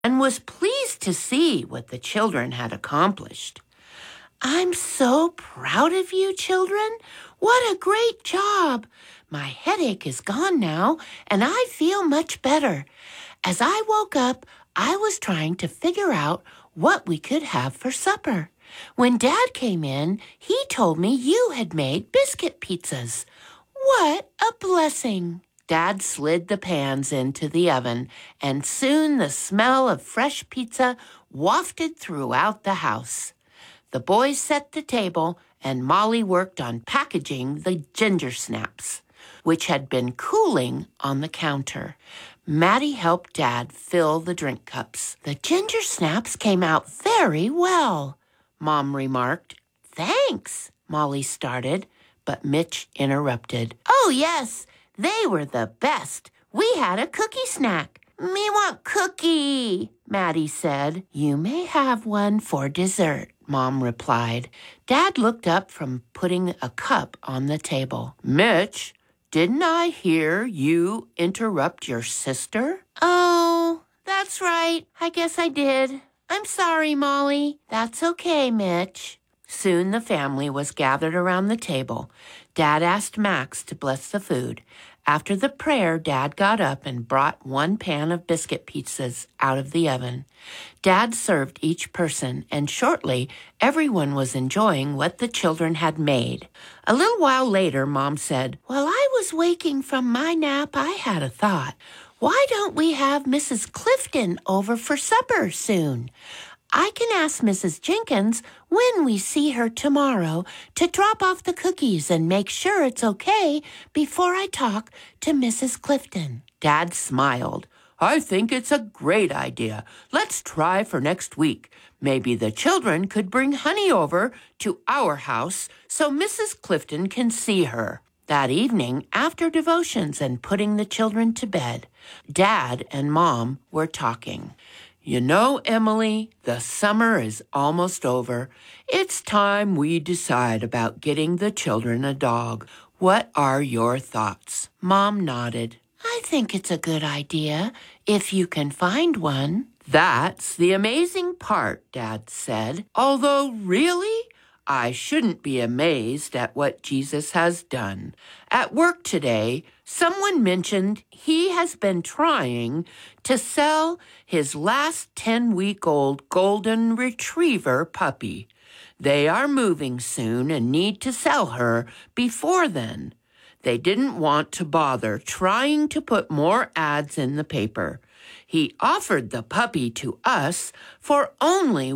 and was pleased to see what the children had accomplished. "I'm so proud of you, children. What a great job. My headache is gone now, and I feel much better. As I woke up, I was trying to figure out what we could have for supper. When Dad came in, he told me you had made biscuit pizzas. What a blessing." Dad slid the pans into the oven, and soon the smell of fresh pizza wafted throughout the house. The boys set the table, and Molly worked on packaging the ginger snaps, which had been cooling on the counter. Maddie helped Dad fill the drink cups. "The ginger snaps came out very well," Mom remarked. "Thanks," Molly started, but Mitch interrupted. "Oh, yes, they were the best. We had a cookie snack." "Me want cookie," Maddie said. "You may have one for dessert," Mom replied. Dad looked up from putting a cup on the table. "Mitch, didn't I hear you interrupt your sister?" "Oh, that's right. I guess I did. I'm sorry, Molly." "That's okay, Mitch." Soon the family was gathered around the table. Dad asked Max to bless the food. After the prayer, Dad got up and brought one pan of biscuit pizzas out of the oven. Dad served each person, and shortly everyone was enjoying what the children had made. A little while later, Mom said, "While I was waking from my nap, I had a thought. Why don't we have Mrs. Clifton over for supper soon? I can ask Mrs. Jenkins when we see her tomorrow to drop off the cookies and make sure it's okay before I talk to Mrs. Clifton." Dad smiled. "I think it's a great idea. Let's try for next week. Maybe the children could bring Honey over to our house so Mrs. Clifton can see her." That evening, after devotions and putting the children to bed, Dad and Mom were talking. "You know, Emily, the summer is almost over. It's time we decide about getting the children a dog. What are your thoughts?" Mom nodded. "I think it's a good idea, if you can find one." "That's the amazing part," Dad said. "Although, really, I shouldn't be amazed at what Jesus has done. At work today, someone mentioned he has been trying to sell his last 10-week-old golden retriever puppy. They are moving soon and need to sell her before then. They didn't want to bother trying to put more ads in the paper. He offered the puppy to us for only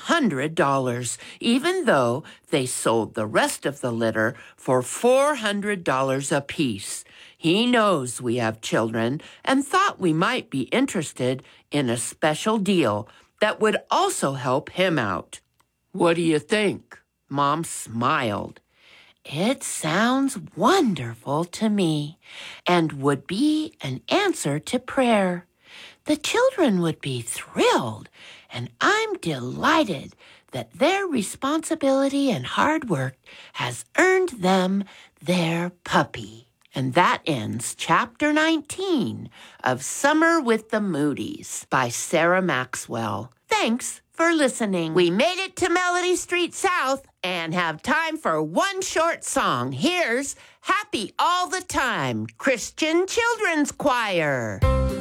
$100, even though they sold the rest of the litter for $400 apiece. He knows we have children and thought we might be interested in a special deal that would also help him out. What do you think?" Mom smiled. "It sounds wonderful to me and would be an answer to prayer. The children would be thrilled, and I'm delighted that their responsibility and hard work has earned them their puppy." And that ends Chapter 19 of Summer with the Moody's by Sarah Maxwell. Thanks for listening. We made it to Melody Street South and have time for one short song. Here's Happy All the Time, Christian Children's Choir.